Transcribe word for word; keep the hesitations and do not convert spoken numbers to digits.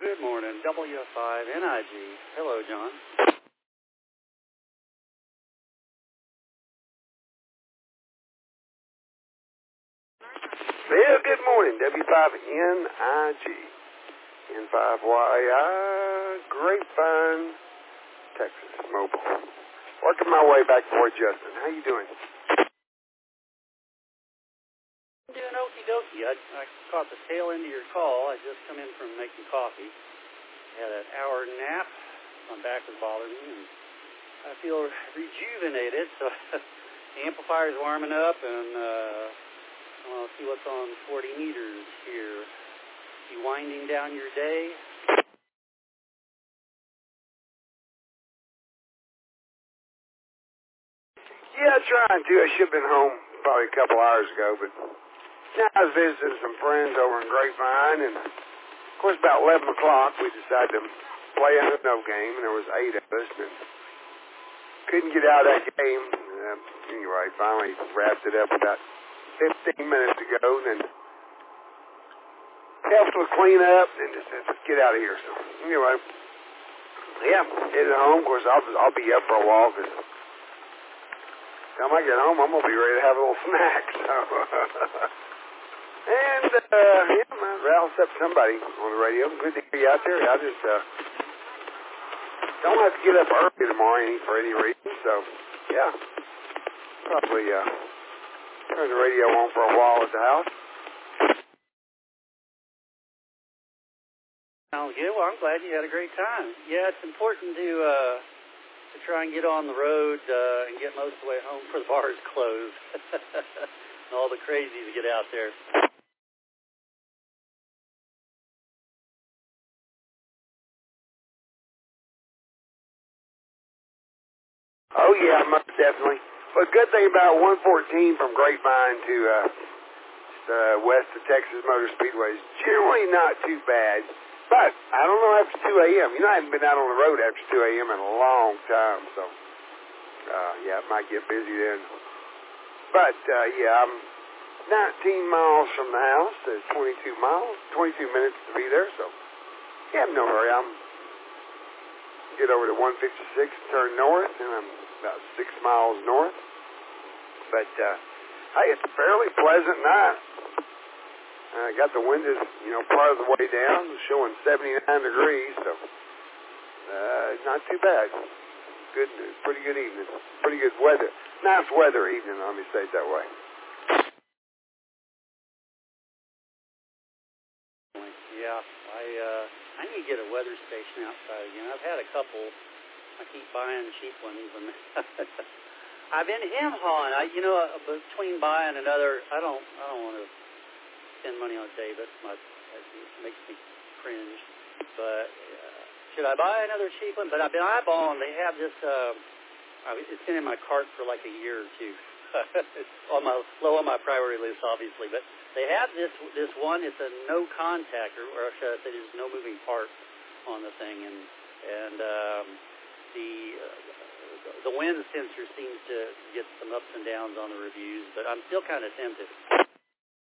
Good morning, W five N I G. Hello, John. Well, good morning, W five N I G. N five Y I, Grapevine, Texas, Mobile. Working my way back toward Justin. How you doing? I'm doing okie dokie. I, I caught the tail end of your call. I just come in from making coffee. Had an hour nap. My back was bothering me, and I feel rejuvenated. So the amplifier's warming up, and uh, I want to see what's on forty meters here. You winding down your day? Yeah, trying to. I should have been home probably a couple hours ago, but now I was visiting some friends over in Grapevine, and of course about eleven o'clock we decided to play a no game, and there was eight of us, and couldn't get out of that game. Uh, anyway, finally wrapped it up about fifteen minutes ago, and then helped with clean up, and just said, let's get out of here. So anyway, yeah, headed home. Of course, I'll, I'll be up for a while, because time I get home, I'm going to be ready to have a little snack. So, and, uh, yeah, man, rouse up somebody on the radio. Good to hear you out there. I just, uh, don't have to get up early tomorrow any, for any reason. So, yeah, probably, uh, turn the radio on for a while at the house. Sounds good. Well, I'm glad you had a great time. Yeah, it's important to, uh, to try and get on the road uh, and get most of the way home before the bars close. And all the crazies get out there. Oh, yeah, most definitely. But the good thing about one fourteen from Grapevine to uh, uh, west of Texas Motor Speedway is generally not too bad. But I don't know after two a.m. You know, I haven't been out on the road after two a.m. in a long time, so uh, yeah, it might get busy then. But uh, yeah, I'm nineteen miles from the house. There's twenty-two miles, twenty-two minutes to be there. So yeah, no hurry. I'm get over to one fifty-six, turn north, and I'm about six miles north. But uh, hey, it's a fairly pleasant night. I uh, got the windows, you know, part of the way down, showing seventy-nine degrees, so uh, not too bad. Good, pretty good evening. Pretty good weather. Nice weather evening, let me say it that way. Yeah, I uh, I need to get a weather station outside again. I've had a couple. I keep buying cheap ones, and I've been hem-hawing. I, you know, between buying another, I don't, I don't want to spend money on Davis. My, it makes me cringe. But uh, should I buy another cheap one? But I've been eyeballing. They have this. Uh, it's been in my cart for like a year or two. It's on my low on my priority list, obviously. But they have this this one. It's a no contact, or, or should I say, there's no moving part on the thing, and and um, the uh, the wind sensor seems to get some ups and downs on the reviews. But I'm still kind of tempted.